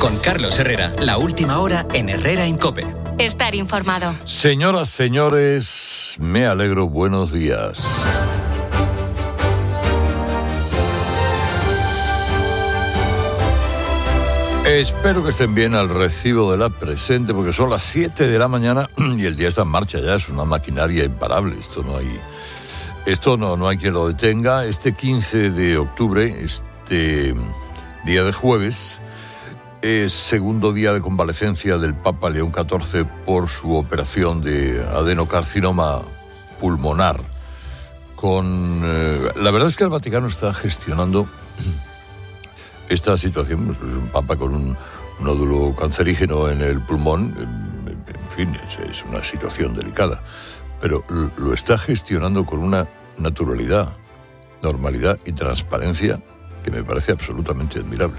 Con Carlos Herrera, la última hora en Herrera en COPE. Estar informado. Señoras, señores, me alegro, buenos días. Espero que estén bien al recibo de la presente, porque son las 7 de la mañana y el día está en marcha ya, es una maquinaria imparable. Esto no hay quien lo detenga. Este 15 de octubre, este día de jueves, es segundo día de convalecencia del Papa León XIV por su operación de adenocarcinoma pulmonar. La verdad es que el Vaticano está gestionando esta situación. Es un papa con un nódulo cancerígeno en el pulmón. En fin, es una situación delicada, pero lo está gestionando con una naturalidad, normalidad y transparencia que me parece absolutamente admirable.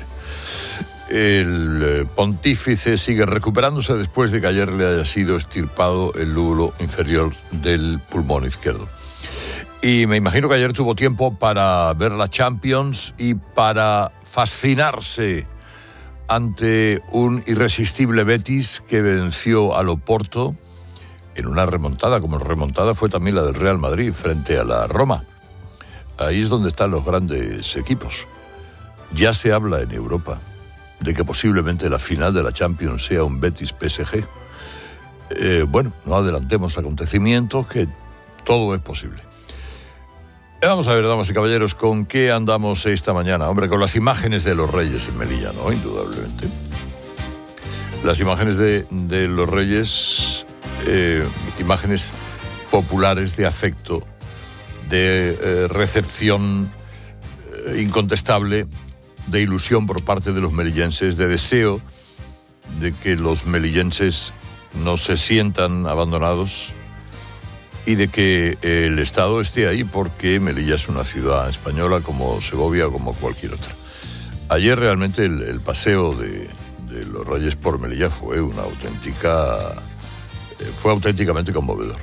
El pontífice sigue recuperándose después de que ayer le haya sido extirpado el lóbulo inferior del pulmón izquierdo. Y me imagino que ayer tuvo tiempo para ver la Champions y para fascinarse ante un irresistible Betis que venció al Oporto en una remontada, como remontada fue también la del Real Madrid frente a la Roma. Ahí es donde están los grandes equipos. Ya se habla en Europa de que posiblemente la final de la Champions sea un Betis-PSG. Bueno, no adelantemos acontecimientos, que todo es posible. Vamos a ver, damas y caballeros, ¿con qué andamos esta mañana? Hombre, con las imágenes de los Reyes en Melilla, ¿no? Indudablemente. Las imágenes de los Reyes, imágenes populares de afecto, de recepción incontestable, de ilusión por parte de los melillenses, de deseo de que los melillenses no se sientan abandonados y de que el Estado esté ahí, porque Melilla es una ciudad española como Segovia o como cualquier otra. Ayer realmente el paseo de los Reyes por Melilla fue auténticamente conmovedor.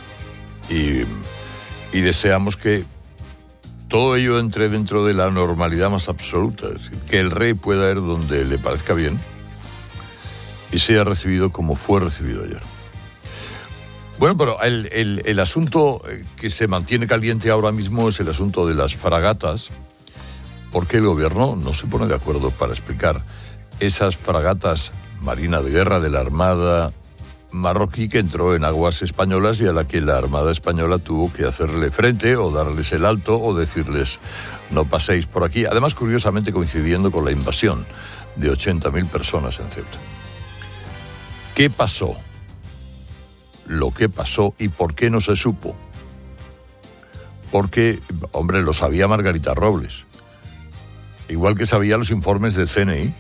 Y deseamos que todo ello entre dentro de la normalidad más absoluta, es decir, que el rey pueda ir donde le parezca bien y sea recibido como fue recibido ayer. Bueno, pero el asunto que se mantiene caliente ahora mismo es el asunto de las fragatas, porque el gobierno no se pone de acuerdo para explicar esas fragatas marina de guerra de la Armada marroquí que entró en aguas españolas y a la que la Armada española tuvo que hacerle frente o darles el alto o decirles no paséis por aquí. Además, curiosamente coincidiendo con la invasión de 80.000 personas en Ceuta. ¿Qué pasó? Lo que pasó y por qué no se supo. Porque, hombre, lo sabía Margarita Robles, igual que sabía los informes del CNI,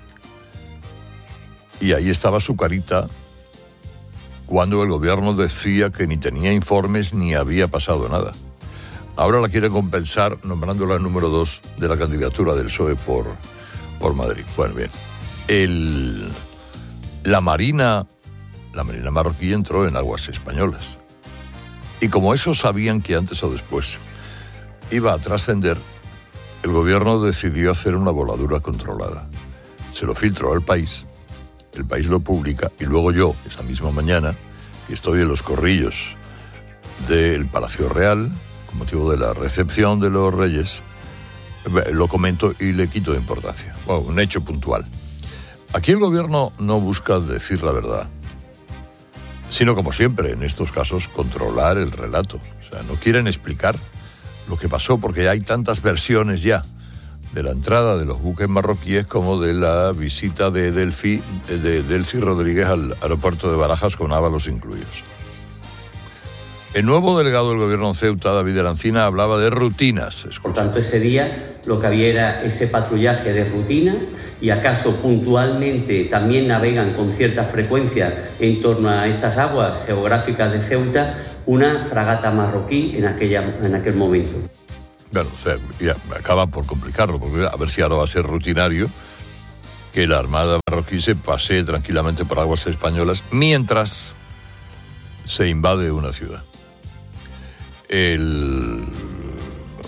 y ahí estaba su carita cuando el gobierno decía que ni tenía informes ni había pasado nada. Ahora la quiere compensar nombrándola número 2 de la candidatura del PSOE por Madrid. Bueno, bien. La marina marroquí entró en aguas españolas. Y como eso sabían que antes o después iba a trascender, el gobierno decidió hacer una voladura controlada. Se lo filtró al país, el país lo publica, y luego yo, esa misma mañana, que estoy en los corrillos del Palacio Real, con motivo de la recepción de los Reyes, lo comento y le quito importancia. Bueno, un hecho puntual. Aquí el gobierno no busca decir la verdad, sino, como siempre en estos casos, controlar el relato. O sea, no quieren explicar lo que pasó porque hay tantas versiones ya de la entrada de los buques marroquíes como de la visita de Delcy Rodríguez al aeropuerto de Barajas, con Ábalos incluidos. El nuevo delegado del gobierno en Ceuta, David de la Encina, hablaba de rutinas. Escucha. Por tanto, ese día lo que había era ese patrullaje de rutina, y acaso puntualmente también navegan con cierta frecuencia en torno a estas aguas geográficas de Ceuta una fragata marroquí en aquel momento. Claro, o sea, ya acaba por complicarlo, porque a ver si ahora va a ser rutinario que la Armada marroquí se pasee tranquilamente por aguas españolas mientras se invade una ciudad.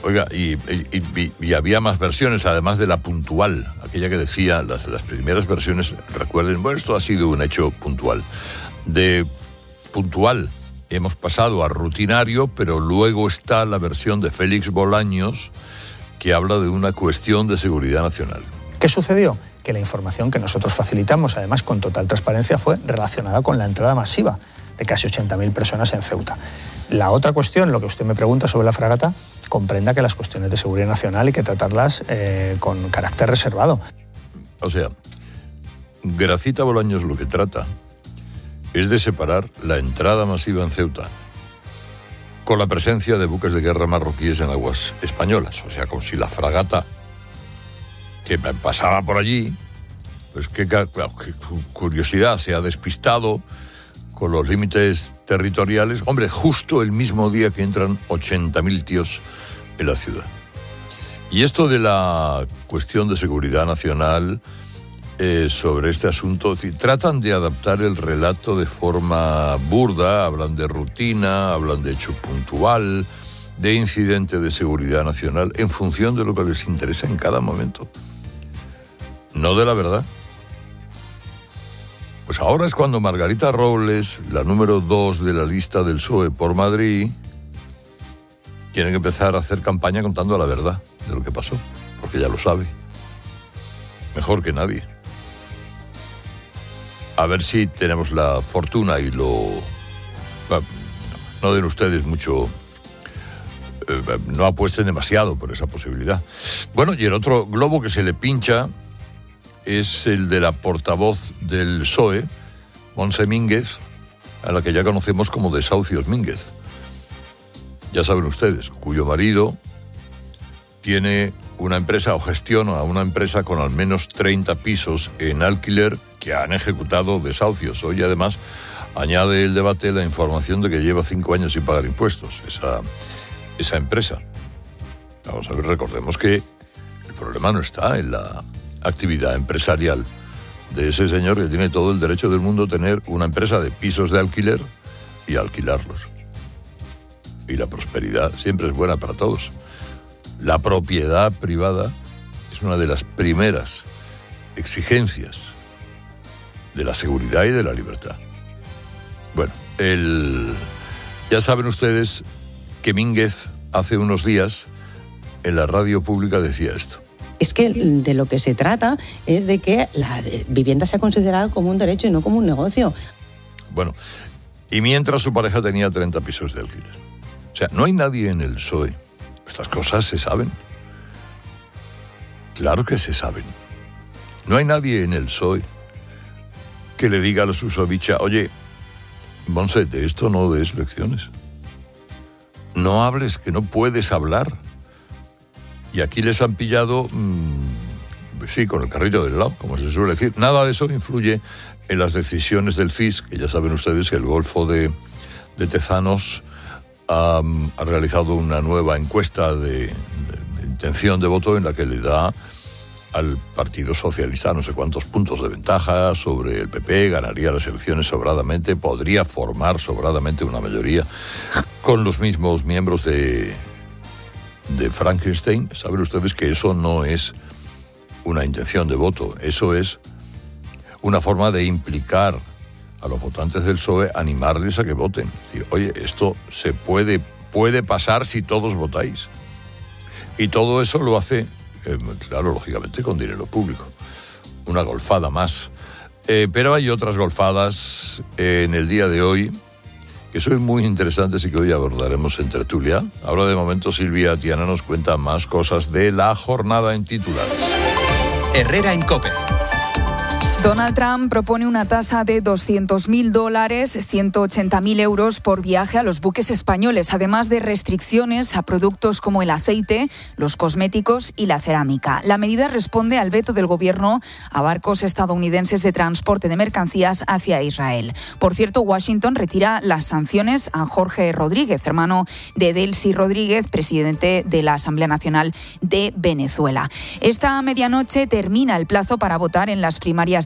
Oiga, y había más versiones, además de la puntual, aquella que decía, las primeras versiones, recuerden, bueno, esto ha sido un hecho puntual. De puntual hemos pasado a rutinario, pero luego está la versión de Félix Bolaños, que habla de una cuestión de seguridad nacional. ¿Qué sucedió? Que la información que nosotros facilitamos, además con total transparencia, fue relacionada con la entrada masiva de casi 80.000 personas en Ceuta. La otra cuestión, lo que usted me pregunta sobre la fragata, comprenda que las cuestiones de seguridad nacional hay que tratarlas con carácter reservado. O sea, Gracita Bolaños lo que trata es de separar la entrada masiva en Ceuta con la presencia de buques de guerra marroquíes en aguas españolas. O sea, como si la fragata que pasaba por allí, pues qué curiosidad, se ha despistado con los límites territoriales. Hombre, justo el mismo día que entran 80.000 tíos en la ciudad. Y esto de la cuestión de seguridad nacional sobre este asunto, es decir, tratan de adaptar el relato de forma burda, hablan de rutina, hablan de hecho puntual, de incidente de seguridad nacional, en función de lo que les interesa en cada momento. No de la verdad. Pues ahora es cuando Margarita Robles, la número 2 de la lista del PSOE por Madrid, tiene que empezar a hacer campaña contando la verdad de lo que pasó, porque ya lo sabe. Mejor que nadie. A ver si tenemos la fortuna y lo... No den ustedes mucho... no apuesten demasiado por esa posibilidad. Bueno, y el otro globo que se le pincha es el de la portavoz del PSOE, Montse Mínguez, a la que ya conocemos como Desahucios Mínguez. Ya saben ustedes, cuyo marido tiene una empresa o gestiona una empresa con al menos 30 pisos en alquiler que han ejecutado desahucios. Hoy además añade el debate la información de que lleva 5 años sin pagar impuestos, esa empresa. Vamos a ver, recordemos que el problema no está en la actividad empresarial de ese señor, que tiene todo el derecho del mundo a tener una empresa de pisos de alquiler y alquilarlos. Y la prosperidad siempre es buena para todos. La propiedad privada es una de las primeras exigencias de la seguridad y de la libertad. Bueno, ya saben ustedes que Mínguez hace unos días en la radio pública decía esto. Es que de lo que se trata es de que la vivienda sea considerada como un derecho y no como un negocio. Bueno, y mientras su pareja tenía 30 pisos de alquiler. O sea, no hay nadie en el PSOE. Estas cosas se saben. Claro que se saben. No hay nadie en el PSOE que le diga a la susodicha, oye, Montse, de esto no des lecciones. No hables, que no puedes hablar. Y aquí les han pillado, sí, con el carrillo del lado, como se suele decir. Nada de eso influye en las decisiones del CIS, que ya saben ustedes que el Golfo de Tezanos ha realizado una nueva encuesta de intención de voto en la que le da al Partido Socialista no sé cuántos puntos de ventaja sobre el PP, ganaría las elecciones sobradamente, podría formar sobradamente una mayoría con los mismos miembros de Frankenstein. Saben ustedes que eso no es una intención de voto, eso es una forma de implicar a los votantes del PSOE, animarles a que voten. Oye, esto se puede pasar si todos votáis. Y todo eso lo hace, claro, lógicamente con dinero público. Una golfada más. Pero hay otras golfadas en el día de hoy que son muy interesantes y que hoy abordaremos en tertulia. Ahora de momento Silvia Tiana nos cuenta más cosas de la jornada en titulares. Herrera en COPE. Donald Trump propone una tasa de $200.000, 180.000 euros por viaje a los buques españoles, además de restricciones a productos como el aceite, los cosméticos y la cerámica. La medida responde al veto del gobierno a barcos estadounidenses de transporte de mercancías hacia Israel. Por cierto, Washington retira las sanciones a Jorge Rodríguez, hermano de Delcy Rodríguez, presidente de la Asamblea Nacional de Venezuela. Esta medianoche termina el plazo para votar en las primarias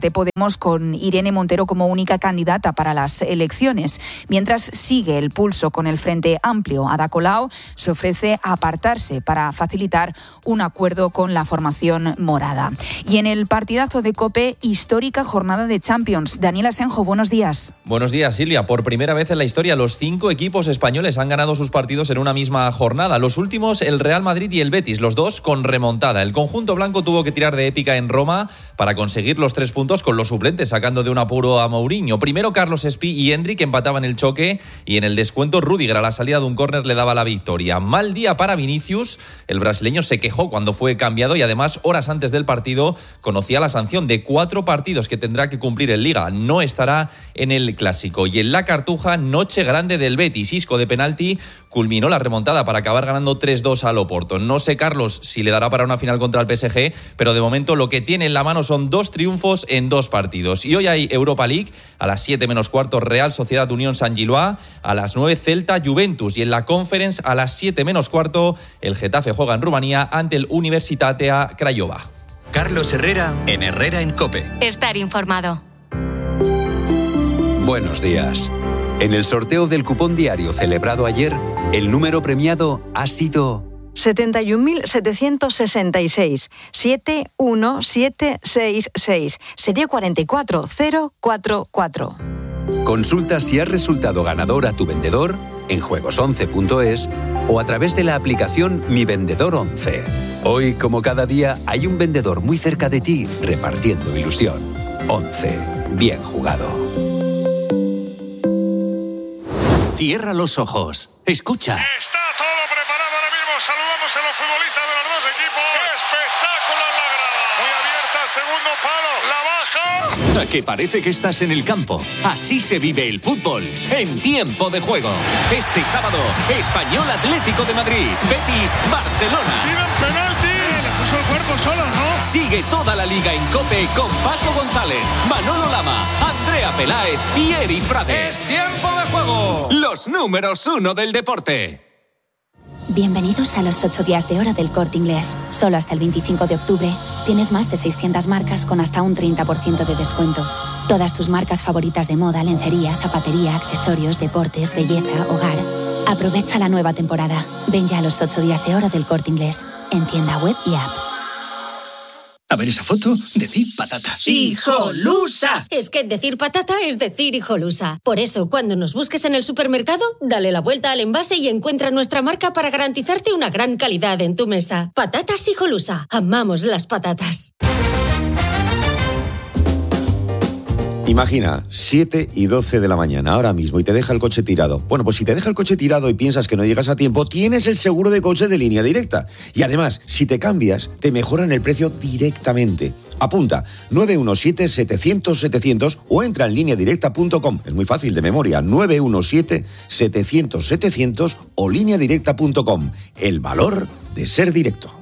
de Podemos, con Irene Montero como única candidata para las elecciones. Mientras sigue el pulso con el Frente Amplio, Ada Colau se ofrece a apartarse para facilitar un acuerdo con la formación morada. Y en el partidazo de COPE, histórica jornada de Champions. Daniel Asenjo, buenos días. Buenos días, Silvia. Por primera vez en la historia, los 5 equipos españoles han ganado sus partidos en una misma jornada. Los últimos, el Real Madrid y el Betis, los dos con remontada. El conjunto blanco tuvo que tirar de épica en Roma para conseguir los 3 puntos con los suplentes, sacando de un apuro a Mourinho. Primero Carlos Espí y Endrick empataban el choque, y en el descuento Rüdiger a la salida de un córner le daba la victoria. Mal día para Vinicius. El brasileño se quejó cuando fue cambiado y además horas antes del partido conocía la sanción de 4 partidos que tendrá que cumplir en Liga. No estará en el Clásico. Y en la Cartuja, noche grande del Betis. Isco de penalti culminó la remontada para acabar ganando 3-2 al Oporto. No sé, Carlos, si le dará para una final contra el PSG, pero de momento lo que tiene en la mano son 2 triunfos en 2 partidos. Y hoy hay Europa League, a las 7 menos cuarto Real Sociedad Unión San Gilois, a las 9 Celta Juventus, y en la Conference a las 7 menos cuarto el Getafe juega en Rumanía ante el Universitatea Craiova. Carlos Herrera en Herrera en COPE. Estar informado. Buenos días. En el sorteo del cupón diario celebrado ayer, el número premiado ha sido 71.766, 71766, serie 44044. Consulta si has resultado ganador a tu vendedor en juegos11.es o a través de la aplicación Mi Vendedor 11. Hoy, como cada día, hay un vendedor muy cerca de ti repartiendo ilusión. 11. Bien jugado. Cierra los ojos. Escucha. Está todo preparado ahora mismo. Saludamos a los futbolistas de los dos equipos. Espectáculo en la grada. Muy abierta, segundo palo. La baja. A que parece que estás en el campo. Así se vive el fútbol en Tiempo de Juego. Este sábado, Español Atlético de Madrid, Betis, Barcelona. Piden penalti. Le puso el cuerpo solo, ¿no? Sigue toda la liga en COPE con Paco González, Manolo Lama, Andrea Peláez y Eri Frade. Es Tiempo de Juego. Los números 1 del deporte. Bienvenidos a los 8 días de oro del Corte Inglés. Solo hasta el 25 de octubre tienes más de 600 marcas con hasta un 30% de descuento. Todas tus marcas favoritas de moda, lencería, zapatería, accesorios, deportes, belleza, hogar. Aprovecha la nueva temporada. Ven ya a los 8 días de oro del Corte Inglés, en tienda web y app. A ver esa foto, decir patata. ¡Hijolusa! Es que decir patata es decir hijolusa. Por eso, cuando nos busques en el supermercado, dale la vuelta al envase y encuentra nuestra marca para garantizarte una gran calidad en tu mesa. Patatas Hijolusa. Amamos las patatas. Imagina, 7 y 12 de la mañana, ahora mismo, y te deja el coche tirado. Bueno, pues si te deja el coche tirado y piensas que no llegas a tiempo, tienes el seguro de coche de Línea Directa. Y además, si te cambias, te mejoran el precio directamente. Apunta, 917-700-700 o entra en lineadirecta.com. Es muy fácil de memoria, 917-700-700 o lineadirecta.com. El valor de ser directo.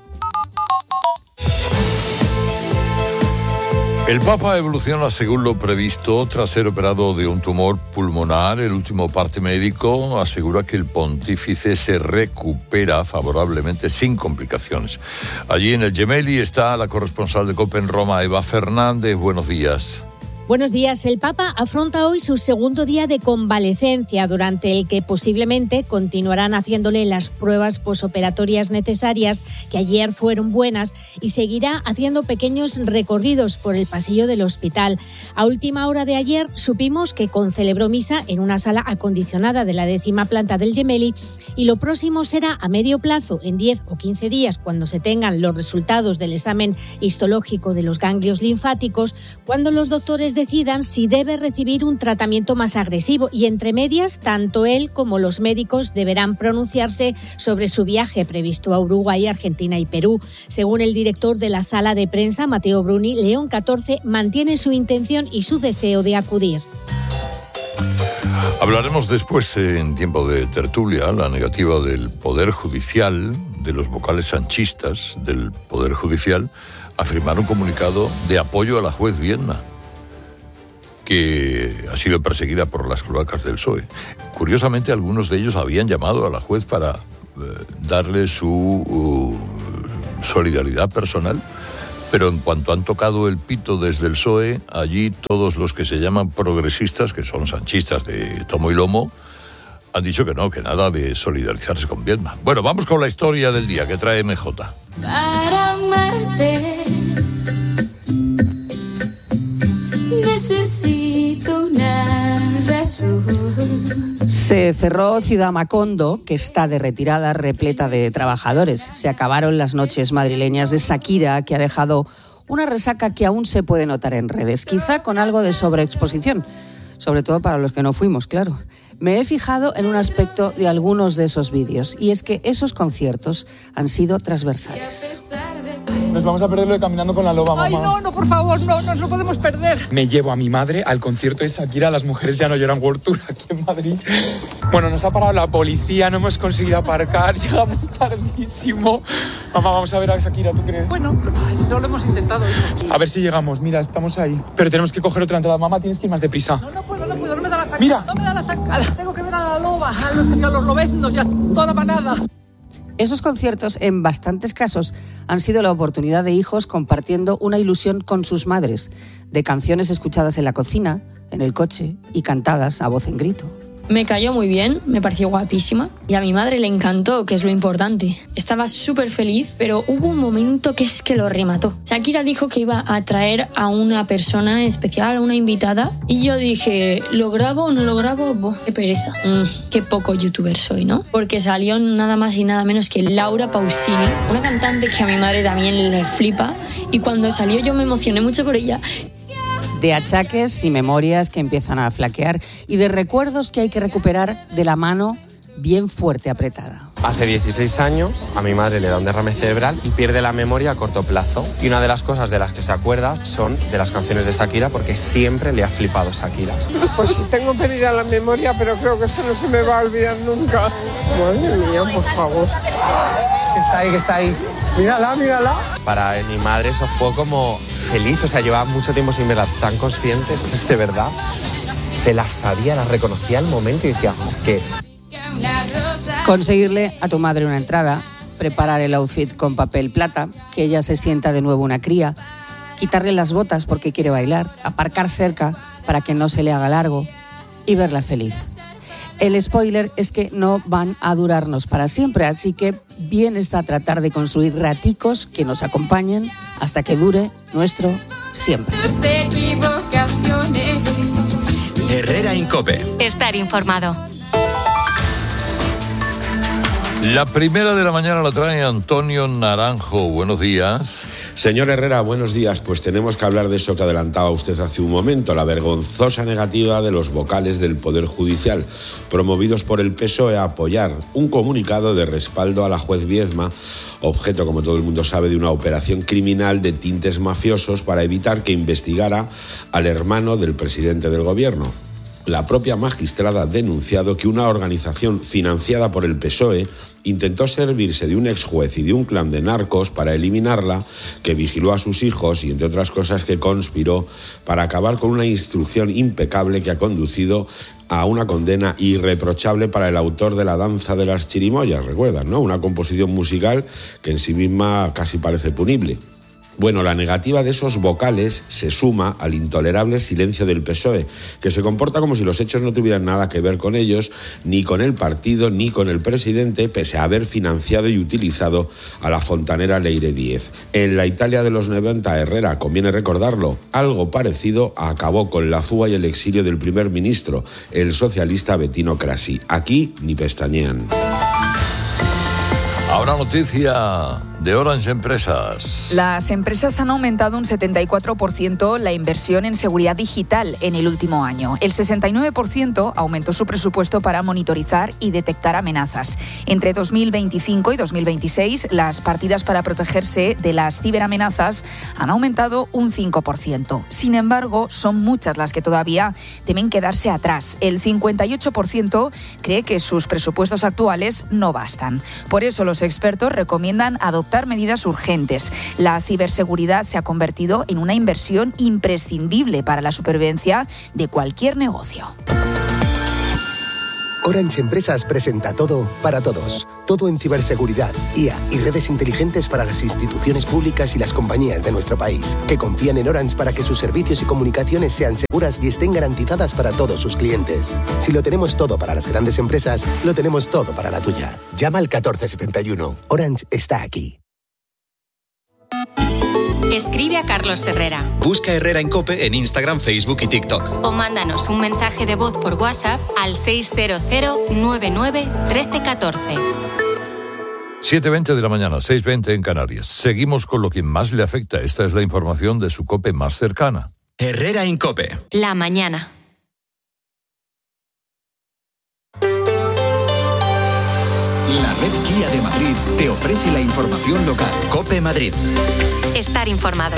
El Papa evoluciona según lo previsto tras ser operado de un tumor pulmonar. El último parte médico asegura que el pontífice se recupera favorablemente sin complicaciones. Allí en el Gemelli está la corresponsal de COPE en Roma, Eva Fernández. Buenos días. Buenos días. El Papa afronta hoy su segundo día de convalecencia, durante el que posiblemente continuarán haciéndole las pruebas posoperatorias necesarias, que ayer fueron buenas, y seguirá haciendo pequeños recorridos por el pasillo del hospital. A última hora de ayer supimos que concelebró misa en una sala acondicionada de la 10ª planta del Gemelli, y lo próximo será a medio plazo, en 10 o 15 días, cuando se tengan los resultados del examen histológico de los ganglios linfáticos, cuando los doctores decidan si debe recibir un tratamiento más agresivo, y entre medias tanto él como los médicos deberán pronunciarse sobre su viaje previsto a Uruguay, Argentina y Perú. Según el director de la sala de prensa, Matteo Bruni, León XIV mantiene su intención y su deseo de acudir. Hablaremos después, en tiempo de tertulia, la negativa del Poder Judicial, de los vocales sanchistas del Poder Judicial, a firmar un comunicado de apoyo a la juez Viedma, que ha sido perseguida por las cloacas del PSOE. Curiosamente, algunos de ellos habían llamado a la juez para darle su solidaridad personal, Pero en cuanto han tocado el pito desde el PSOE, allí todos los que se llaman progresistas, que son sanchistas de tomo y lomo, han dicho que no, que nada de solidarizarse con Viedma. Bueno, vamos con la historia del día que trae MJ. Para amarte necesito una razón. Se cerró Ciudad Macondo, que está de retirada, repleta de trabajadores. Se acabaron las noches madrileñas de Shakira, que ha dejado una resaca que aún se puede notar en redes, quizá con algo de sobreexposición, sobre todo para los que no fuimos, claro. Me he fijado en un aspecto de algunos de esos vídeos, y es que esos conciertos han sido transversales. Nos vamos a perderlo de Caminando con la Loba, mamá. Ay, no, por favor, no, nos lo podemos perder. Me llevo a mi madre al concierto de Shakira, Las mujeres ya no lloran World Tour, aquí en Madrid. Bueno, nos ha parado la policía, no hemos conseguido aparcar, llegamos tardísimo. Mamá, vamos a ver a Shakira, ¿tú crees? Bueno, no lo hemos intentado, hijo. A ver si llegamos, mira, estamos ahí. Pero tenemos que coger otra entrada. Mamá, tienes que ir más deprisa. No puedo, no me da la zancada. Mira. No me da la zancada. Tengo que ver a la loba, a los lobeznos, ya toda la manada. Esos conciertos, en bastantes casos, han sido la oportunidad de hijos compartiendo una ilusión con sus madres, de canciones escuchadas en la cocina, en el coche y cantadas a voz en grito. Me cayó muy bien, me pareció guapísima y a mi madre le encantó, que es lo importante. Estaba súper feliz, pero hubo un momento que es que lo remató. Shakira dijo que iba a traer a una persona especial, a una invitada, y yo dije, ¿lo grabo o no lo grabo? Qué pereza. Qué poco youtuber soy, ¿no? Porque salió nada más y nada menos que Laura Pausini, una cantante que a mi madre también le flipa, y cuando salió yo me emocioné mucho por ella. De achaques y memorias que empiezan a flaquear y de recuerdos que hay que recuperar de la mano bien fuerte apretada. Hace 16 años a mi madre le da un derrame cerebral y pierde la memoria a corto plazo. Y una de las cosas de las que se acuerda son de las canciones de Shakira, porque siempre le ha flipado Shakira. Pues sí, tengo perdida la memoria, pero creo que esto no se me va a olvidar nunca. Madre mía, por favor. Que está ahí. Mírala. Para mi madre eso fue como feliz, o sea, llevaba mucho tiempo sin verla tan consciente, esto es de verdad. Se las sabía, las reconocía al momento y decía, que... Conseguirle a tu madre una entrada, preparar el outfit con papel plata, que ella se sienta de nuevo una cría, quitarle las botas porque quiere bailar, aparcar cerca para que no se le haga largo y verla feliz. El spoiler es que no van a durarnos para siempre, así que bien está tratar de construir raticos que nos acompañen hasta que dure nuestro siempre. Herrera en COPE. Estar informado. La primera de la mañana la trae Antonio Naranjo. Buenos días. Señor Herrera, buenos días. Pues tenemos que hablar de eso que adelantaba usted hace un momento, la vergonzosa negativa de los vocales del Poder Judicial, promovidos por el PSOE a apoyar un comunicado de respaldo a la juez Viedma, objeto, como todo el mundo sabe, de una operación criminal de tintes mafiosos para evitar que investigara al hermano del presidente del gobierno. La propia magistrada ha denunciado que una organización financiada por el PSOE intentó servirse de un exjuez y de un clan de narcos para eliminarla, que vigiló a sus hijos y, entre otras cosas, que conspiró para acabar con una instrucción impecable que ha conducido a una condena irreprochable para el autor de La danza de las chirimoyas, ¿recuerdan, no? Una composición musical que en sí misma casi parece punible. Bueno, la negativa de esos vocales se suma al intolerable silencio del PSOE, que se comporta como si los hechos no tuvieran nada que ver con ellos, ni con el partido, ni con el presidente, pese a haber financiado y utilizado a la fontanera Leire Díez. En la Italia de los 90, Herrera, conviene recordarlo, algo parecido acabó con la fuga y el exilio del primer ministro, el socialista Bettino Craxi. Aquí ni pestañean. Ahora noticia de Orange Empresas. Las empresas han aumentado un 74% la inversión en seguridad digital en el último año. El 69% aumentó su presupuesto para monitorizar y detectar amenazas. Entre 2025 y 2026, las partidas para protegerse de las ciberamenazas han aumentado un 5%. Sin embargo, son muchas las que todavía temen quedarse atrás. El 58% cree que sus presupuestos actuales no bastan. Por eso los expertos recomiendan adoptar medidas urgentes. La ciberseguridad se ha convertido en una inversión imprescindible para la supervivencia de cualquier negocio. Orange Empresas presenta todo para todos. Todo en ciberseguridad, IA y redes inteligentes para las instituciones públicas y las compañías de nuestro país, que confían en Orange para que sus servicios y comunicaciones sean seguras y estén garantizadas para todos sus clientes. Si lo tenemos todo para las grandes empresas, lo tenemos todo para la tuya. Llama al 1471. Orange está aquí. Escribe a Carlos Herrera. Busca Herrera en COPE en Instagram, Facebook y TikTok. O mándanos un mensaje de voz por WhatsApp al 600 99 1314. 7:20 de la mañana, 6:20 en Canarias. Seguimos con lo que más le afecta. Esta es la información de su COPE más cercana. Herrera en COPE. La mañana. La red Kia de Madrid te ofrece la información local. COPE Madrid. Estar informado.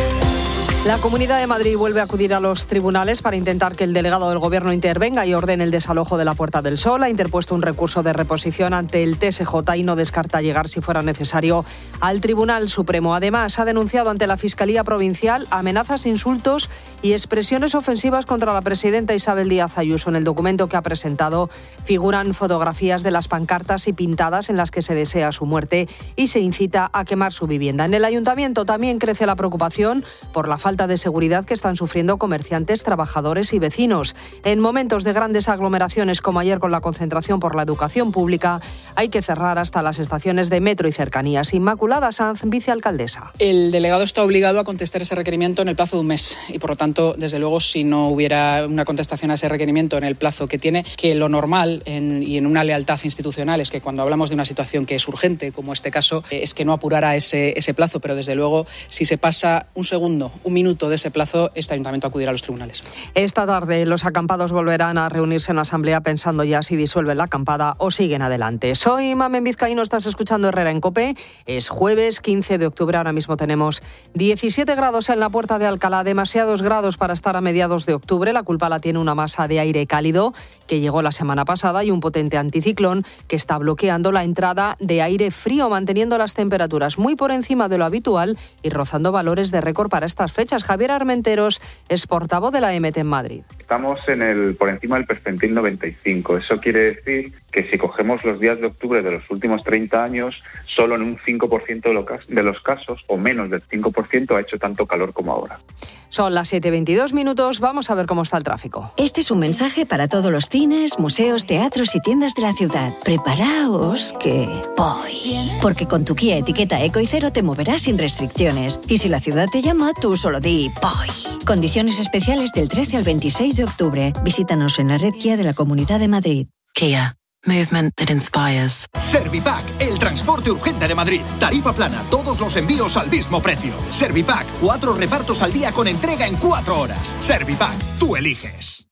La Comunidad de Madrid vuelve a acudir a los tribunales para intentar que el delegado del Gobierno intervenga y ordene el desalojo de la Puerta del Sol. Ha interpuesto un recurso de reposición ante el TSJ y no descarta llegar, si fuera necesario, al Tribunal Supremo. Además, ha denunciado ante la Fiscalía Provincial amenazas, insultos y expresiones ofensivas contra la presidenta Isabel Díaz Ayuso. En el documento que ha presentado figuran fotografías de las pancartas y pintadas en las que se desea su muerte y se incita a quemar su vivienda. En el Ayuntamiento también crece la preocupación por la falta de seguridad que están sufriendo comerciantes, trabajadores y vecinos. En momentos de grandes aglomeraciones, como ayer con la concentración por la educación pública, hay que cerrar hasta las estaciones de metro y cercanías. Inmaculada Sanz, vicealcaldesa. El delegado está obligado a contestar ese requerimiento en el plazo de un mes y, por lo tanto, desde luego, si no hubiera una contestación a ese requerimiento en el plazo que tiene, que lo normal y en una lealtad institucional es que cuando hablamos de una situación que es urgente, como este caso, es que no apurara ese plazo, pero desde luego, si se pasa un segundo, un minuto de ese plazo, este ayuntamiento acudirá a los tribunales. Esta tarde los acampados volverán a reunirse en asamblea pensando ya si disuelven la acampada o siguen adelante. Soy Mamen Vizcaíno, estás escuchando Herrera en COPE. Es jueves 15 de octubre, ahora mismo tenemos 17 grados en la Puerta de Alcalá, demasiados grados para estar a mediados de octubre. La culpa la tiene una masa de aire cálido que llegó la semana pasada y un potente anticiclón que está bloqueando la entrada de aire frío, manteniendo las temperaturas muy por encima de lo habitual y rozando valores de récord para estas fechas. Javier Armenteros es portavoz de la EMET en Madrid. Estamos por encima del percentil 95. Eso quiere decir que si cogemos los días de octubre de los últimos 30 años, solo en un 5% de los casos, o menos del 5%, ha hecho tanto calor como ahora. Son las 7:22 minutos. Vamos a ver cómo está el tráfico. Este es un mensaje para todos los cines, museos, teatros y tiendas de la ciudad. Preparaos que voy. Porque con tu Kia etiqueta Eco y Cero te moverás sin restricciones. Y si la ciudad te llama, tú solo di voy. Condiciones especiales del 13 al 26 de octubre. Visítanos en la red Kia de la Comunidad de Madrid. Kia. Movement that inspires. Servipack, el transporte urgente de Madrid. Tarifa plana, todos los envíos al mismo precio. Servipack, 4 repartos al día con entrega en 4 horas. Servipack, tú eliges.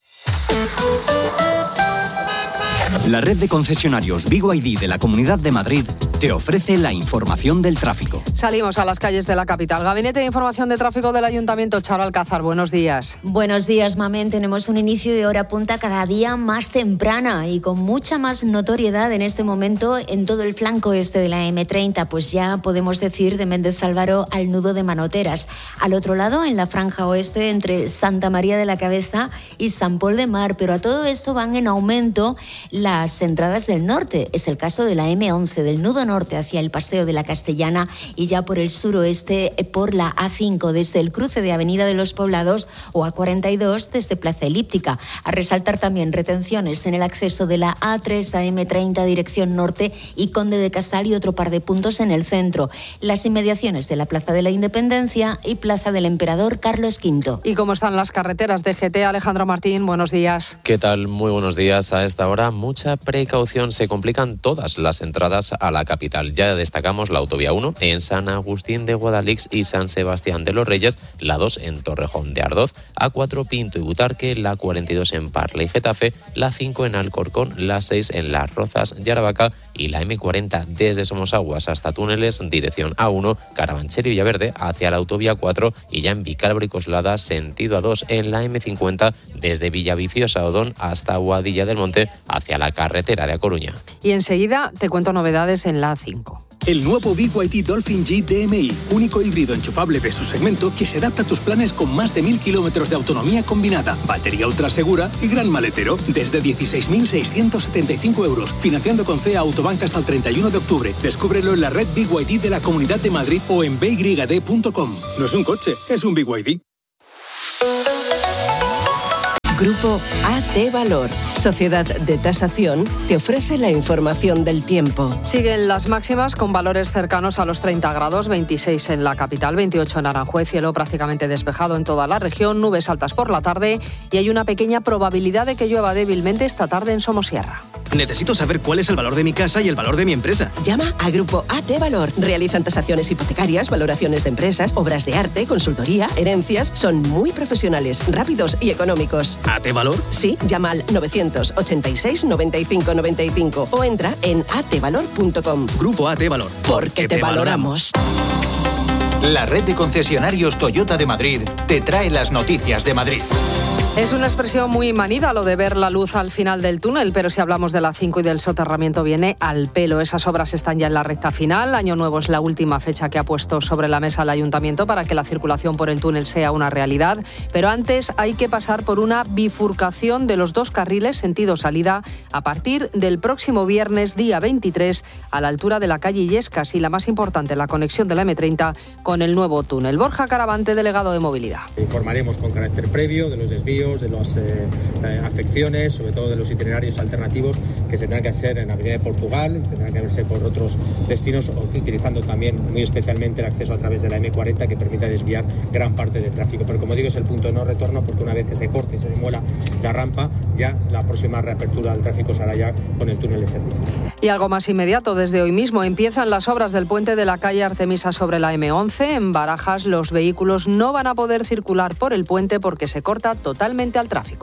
La red de concesionarios Vigo ID de la Comunidad de Madrid te ofrece la información del tráfico. Salimos a las calles de la capital. Gabinete de Información de Tráfico del Ayuntamiento. Charo Alcázar, buenos días. Buenos días, Mamen. Tenemos un inicio de hora punta cada día más temprana y con mucha más notoriedad en este momento en todo el flanco este de la M30, pues ya podemos decir de Méndez Álvaro al nudo de Manoteras. Al otro lado, en la franja oeste, entre Santa María de la Cabeza y San Pol de Mar, pero a todo esto van en aumento las entradas del norte. Es el caso de la M11, del nudo norte hacia el Paseo de la Castellana y ya por el suroeste por la A5 desde el cruce de Avenida de los Poblados o A42 desde Plaza Elíptica. A resaltar también retenciones en el acceso de la A3 a M30 dirección norte y Conde de Casal y otro par de puntos en el centro. Las inmediaciones de la Plaza de la Independencia y Plaza del Emperador Carlos V. ¿Y cómo están las carreteras de GT? Alejandro Martín, buenos días. ¿Qué tal? Muy buenos días. A esta hora mucha precaución, se complican todas las entradas a la capital. Ya destacamos la autovía 1 en San Agustín de Guadalix y San Sebastián de los Reyes, la 2 en Torrejón de Ardoz, A4 Pinto y Butarque, la 42 en Parla y Getafe, la 5 en Alcorcón, la 6 en Las Rozas y Aravaca y la M40 desde Somosaguas hasta Túneles, dirección A1, Carabanchel y Villaverde hacia la autovía 4 y ya en Vicálvaro y Coslada, sentido A2 en la M50 desde Villaviciosa Odón hasta Boadilla del Monte hacia la carretera de A Coruña. Y enseguida te cuento novedades en la A5. El nuevo BYD Dolphin G DMI, único híbrido enchufable de su segmento que se adapta a tus planes con más de 1000 kilómetros de autonomía combinada, batería ultra segura y gran maletero. Desde 16.675 euros, financiando con CEA Autobank hasta el 31 de octubre. Descúbrelo en la red BYD de la Comunidad de Madrid o en byd.com. No es un coche, es un BYD. Grupo AT Valor, sociedad de tasación, te ofrece la información del tiempo. Siguen las máximas con valores cercanos a los 30 grados, 26 en la capital, 28 en Aranjuez, cielo prácticamente despejado en toda la región, nubes altas por la tarde y hay una pequeña probabilidad de que llueva débilmente esta tarde en Somosierra. Necesito saber cuál es el valor de mi casa y el valor de mi empresa. Llama a Grupo AT Valor. Realizan tasaciones hipotecarias, valoraciones de empresas, obras de arte, consultoría, herencias. Son muy profesionales, rápidos y económicos. ¿AT Valor? Sí, llama al 986 95 95 o entra en atvalor.com. Grupo AT Valor. Porque te valoramos. La red de concesionarios Toyota de Madrid te trae las noticias de Madrid. Es una expresión muy manida lo de ver la luz al final del túnel, pero si hablamos de la 5 y del soterramiento viene al pelo. Esas obras están ya en la recta final. Año Nuevo es la última fecha que ha puesto sobre la mesa el Ayuntamiento para que la circulación por el túnel sea una realidad. Pero antes hay que pasar por una bifurcación de los dos carriles sentido salida a partir del próximo viernes, día 23, a la altura de la calle Illescas y la más importante, la conexión de la M30 con el nuevo túnel. Borja Caravante, delegado de Movilidad. Informaremos con carácter previo de los desvíos, de las afecciones, sobre todo de los itinerarios alternativos que se tendrán que hacer en Avenida de Portugal, tendrán que verse por otros destinos, utilizando también muy especialmente el acceso a través de la M40 que permita desviar gran parte del tráfico. Pero como digo, es el punto de no retorno porque una vez que se corte y se demuela la rampa, ya la próxima reapertura del tráfico será ya con el túnel de servicio. Y algo más inmediato, desde hoy mismo empiezan las obras del puente de la calle Artemisa sobre la M11. En Barajas los vehículos no van a poder circular por el puente porque se corta totalmente al tráfico.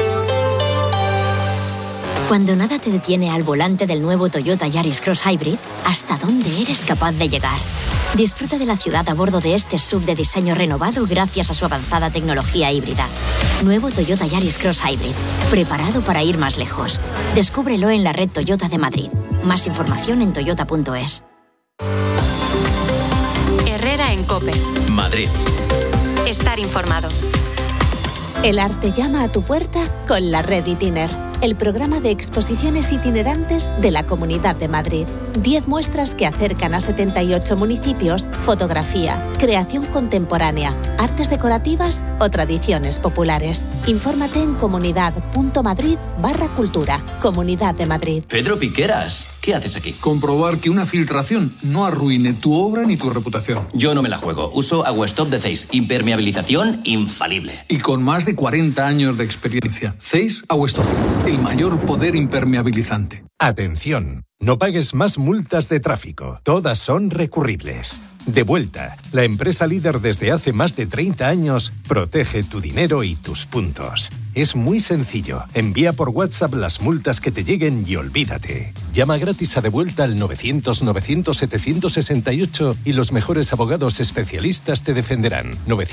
Cuando nada te detiene al volante del nuevo Toyota Yaris Cross Hybrid, ¿hasta dónde eres capaz de llegar? Disfruta de la ciudad a bordo de este SUV de diseño renovado gracias a su avanzada tecnología híbrida. Nuevo Toyota Yaris Cross Hybrid, preparado para ir más lejos. Descúbrelo en la red Toyota de Madrid. Más información en toyota.es. Herrera en COPE. Madrid. Estar informado. El arte llama a tu puerta con la Red Itiner, el programa de exposiciones itinerantes de la Comunidad de Madrid. 10 muestras que acercan a 78 municipios, fotografía, creación contemporánea, artes decorativas o tradiciones populares. Infórmate en comunidad.madrid/cultura. Comunidad de Madrid. Pedro Piqueras, ¿qué haces aquí? Comprobar que una filtración no arruine tu obra ni tu reputación. Yo no me la juego. Uso Aguastop de Zeiss. Impermeabilización infalible. Y con más de 40 años de experiencia. Zeiss Aguastop, el mayor poder impermeabilizante. Atención, no pagues más multas de tráfico. Todas son recurribles. Devuelta, la empresa líder desde hace más de 30 años, protege tu dinero y tus puntos. Es muy sencillo. Envía por WhatsApp las multas que te lleguen y olvídate. Llama gratis a Devuelta al 900-900-768 y los mejores abogados especialistas te defenderán.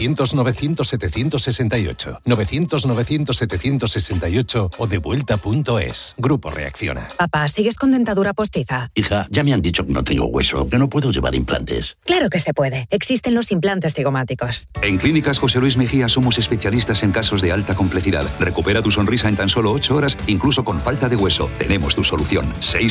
900-900-768. 900-900-768 o devuelta.es. Grupo Reacciona. Papá, ¿sigues con dentadura postiza? Hija, ya me han dicho que no tengo hueso, que no puedo llevar implantes. Claro que se puede. Existen los implantes cigomáticos. En Clínicas José Luis Mejía somos especialistas en casos de alta complejidad. Recupera tu sonrisa en tan solo 8 horas, incluso con falta de hueso. Tenemos tu solución.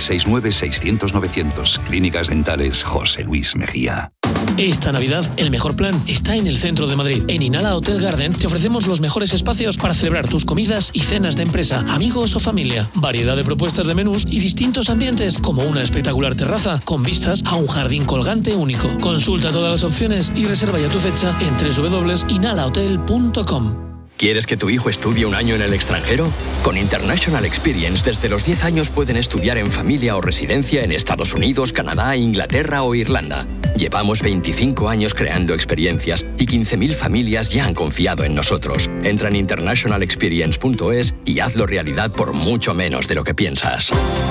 669-600-900. Clínicas Dentales José Luis Mejía. Esta Navidad, el mejor plan está en el centro de Madrid. En Inhala Hotel Garden te ofrecemos los mejores espacios para celebrar tus comidas y cenas de empresa, amigos o familia. Variedad de propuestas de menús y distintos ambientes, como una espectacular terraza con vistas a un jardín colgante único. Consulta todas las opciones y reserva ya tu fecha en www.inhalahotel.com. ¿Quieres que tu hijo estudie un año en el extranjero? Con International Experience, desde los 10 años pueden estudiar en familia o residencia en Estados Unidos, Canadá, Inglaterra o Irlanda. Llevamos 25 años creando experiencias y 15.000 familias ya han confiado en nosotros. Entra en internationalexperience.es y hazlo realidad por mucho menos de lo que piensas.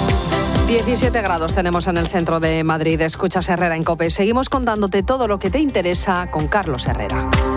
17 grados tenemos en el centro de Madrid. Escuchas Herrera en COPE. Seguimos contándote todo lo que te interesa con Carlos Herrera.